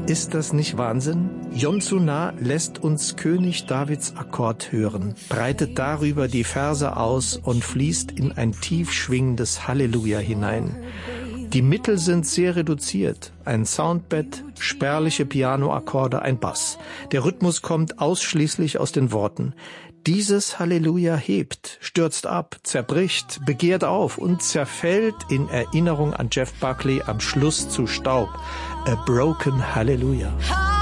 Ist das nicht Wahnsinn? Yontsuná lässt uns König Davids Akkord hören, breitet darüber die Verse aus und fließt in ein tief schwingendes Halleluja hinein. Die Mittel sind sehr reduziert. Ein Soundbett, spärliche Pianoakkorde, ein Bass. Der Rhythmus kommt ausschließlich aus den Worten. Dieses Halleluja hebt, stürzt ab, zerbricht, begehrt auf und zerfällt in Erinnerung an Jeff Buckley am Schluss zu Staub. A broken Hallelujah.